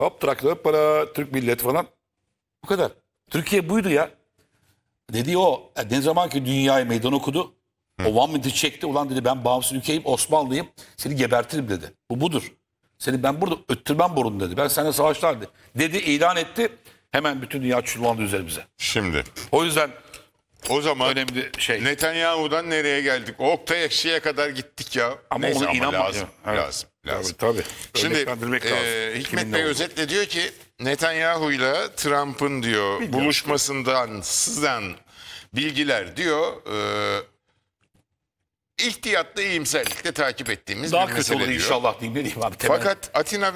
Hop traktör para Türk milleti falan. Bu kadar. Türkiye buydu ya. Dediği o. Ne zaman ki dünyaya meydan okudu. O one minute'i çekti. Ulan dedi ben bağımsız ülkeyim, Osmanlıyım. Seni gebertirim dedi. Bu budur. Seni ben burada öttürmem borun dedi. Ben seninle savaşlar dedi. İlan etti. Hemen bütün dünya çullandı üzerimize. Şimdi O yüzden o zaman önemli şey. Netanyahu'dan nereye geldik? Oktay Ekşi'ye kadar gittik ya. Ama Neyse, ona inanma. lazım. Evet. Lazım. Tabii. Şimdi Örneklendirmek lazım. Hikmet Kimin ne Bey olduğunu. özetle diyor ki Netanyahu'yla Trump'ın diyor buluşmasından sızan bilgiler diyor ihtiyatlı iyimserlikle takip ettiğimiz Daha bir kötü mesele olur diyor. inşallah diyeyim. Ne diyeyim abi? Temel. Fakat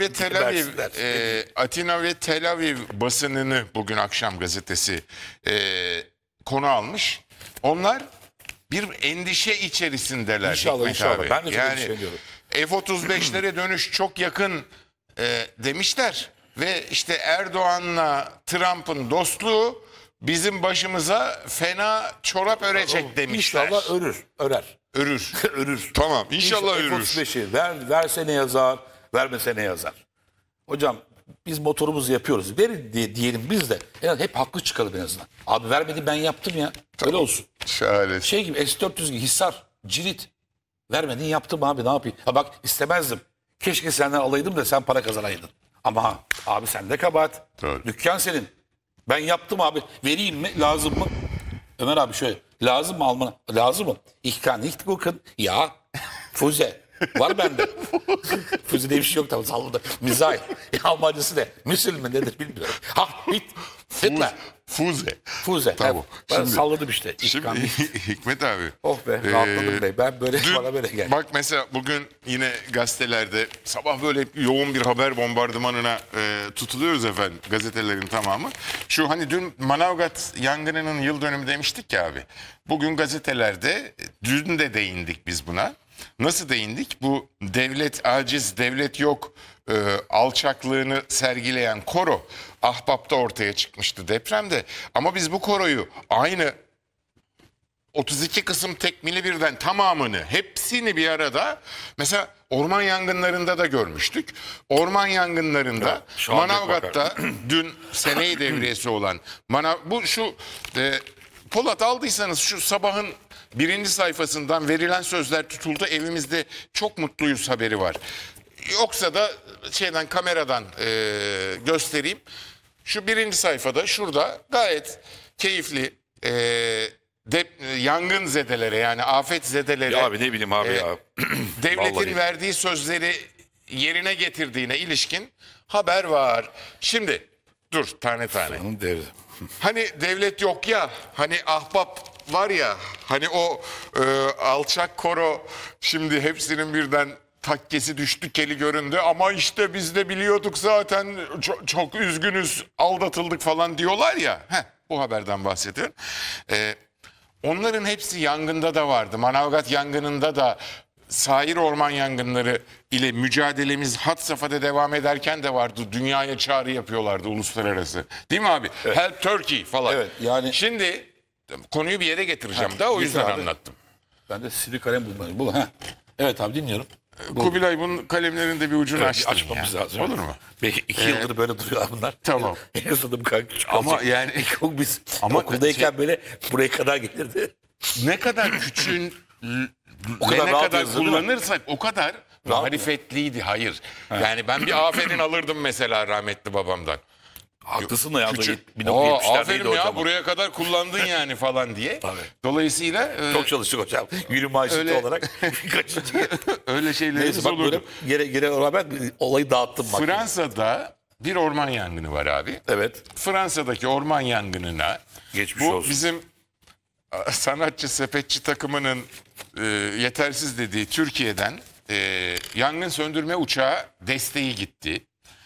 Atina ve Tel Aviv basınını bugün akşam gazetesi konu almış. Onlar bir endişe içerisindeler. İnşallah, Hikmet inşallah. abi. Ben de şöyle yani düşünüyorum. F-35'lere dönüş çok yakın demişler. Ve işte Erdoğan'la Trump'ın dostluğu bizim başımıza fena çorap örecek demişler. İnşallah örer. Örür. Örür. Tamam, inşallah örür. F-35'i verse ne yazar, vermese ne yazar. Hocam biz motorumuzu yapıyoruz. Verin diyelim biz de. Yani hep haklı çıkalım en azından. Abi vermedi ben yaptım ya. Öyle olsun. Şahane. Şey gibi S-400 gibi Hisar, Cirit. Vermedin yaptım abi ne yapayım. Ha bak istemezdim. Keşke senden alaydım da sen para kazanaydın. Ama abi sende kabahat. Doğru. Dükkan senin. Ben yaptım abi. Vereyim mi? Lazım mı? Ömer abi şöyle. Lazım mı almana? Lazım mı? Ich kann nicht gucken. Ya. Füze. Var bende. Füze diye bir şey yok tabii. Salladı. Mizail. Almancısı ne? Müsil mi nedir bilmiyorum. Ha bit. Hitler. Fuze. Füze. Tamam. Ben Şimdi- salladım işte. Ich Şimdi kann nicht. Hikmet abi. Oh be rahatladım be. Ben böyle bana böyle geldi. Bak mesela bugün yine gazetelerde sabah böyle yoğun bir haber bombardımanına tutuluyoruz efendim gazetelerin tamamı. Şu hani dün Manavgat yangınının yıl dönümü demiştik ya abi. Bugün gazetelerde dün de değindik biz buna. Nasıl değindik? Bu devlet aciz, devlet yok alçaklığını sergileyen koro Ahbap'ta ortaya çıkmıştı depremde. Ama biz bu koroyu aynı 32 kısım tekmili birden tamamını, hepsini bir arada mesela orman yangınlarında da görmüştük. Orman yangınlarında şu anda Manavgat'ta dün seneyi devriyesi olan Polat aldıysanız şu sabahın birinci sayfasından verilen sözler tutuldu. Evimizde çok mutluyuz haberi var. Yoksa da kameradan göstereyim. Şu birinci sayfada şurada gayet keyifli yangın zedelere yani afet zedelere Ya abi ne bileyim abi ya. devletin Vallahi. verdiği sözleri yerine getirdiğine ilişkin haber var. Şimdi dur tane tane. Onun devri. Hani devlet yok ya, hani ahbap var ya, hani o alçak koro şimdi hepsinin birden takkesi düştü, keli göründü ama işte biz de biliyorduk zaten çok üzgünüz, aldatıldık falan diyorlar ya. Bu haberden bahsediyorum. Onların hepsi yangında da vardı. Manavgat yangınında da sair orman yangınları ile mücadelemiz had safhada devam ederken de vardı. Dünyaya çağrı yapıyorlardı uluslararası. Değil mi abi? Evet. Help Turkey falan. Evet, yani- Şimdi konuyu bir yere getireceğim Ha, da o getir yüzden abi. anlattım. Ben de sivri kalem bulmalıyım. Bu, ha. Evet abi dinliyorum. Kubilay bunun kalemlerin de bir ucunu Evet, açtın açmamız ya. lazım. Olur mu? Belki 2 yıldır böyle duruyorlar bunlar. Tamam. En azından bu kadar küçük Ama olacak. yani- Biz Ama okuldayken böyle buraya kadar gelirdi. Ne kadar küçüğün O kadar ne rahat kadar yazılır değil mi? kullanırsak o kadar Rahat marifetliydi. Hayır. Yani ben bir aferin alırdım mesela rahmetli babamdan. Haklısın da ya. Küçük. 1970'lerdeydi Aferin hocam. ya buraya kadar kullandın yani falan diye. Tabii. Dolayısıyla Çok çalıştık hocam. Yürü maaşıtı Öyle- olarak. Kaçıncı öyle şeylerimiz Neyse bak olurdu. böyle geri rağmen olayı dağıttım bak. Fransa'da bir orman yangını var abi. Evet. Fransa'daki orman yangınına Geçmiş bu olsun. bizim sanatçı sepetçi takımının yetersiz dediği Türkiye'den yangın söndürme uçağı desteği gitti.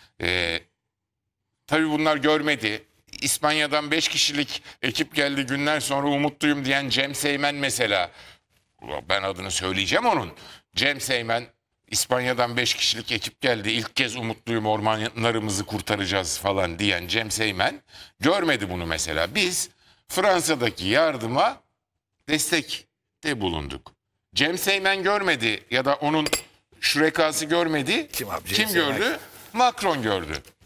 Tabii bunlar görmedi. İspanya'dan 5 kişilik ekip geldi günler sonra umutluyum diyen Cem Seymen mesela. Ben adını söyleyeceğim onun. Cem Seymen İspanya'dan 5 kişilik ekip geldi. İlk kez umutluyum ormanlarımızı kurtaracağız falan diyen Cem Seymen görmedi bunu mesela. Biz Fransa'daki yardıma destekte bulunduk. Cem Seymen görmedi ya da onun şürekası görmedi. Kim abi? Cem Kim Seymen? gördü? Macron gördü.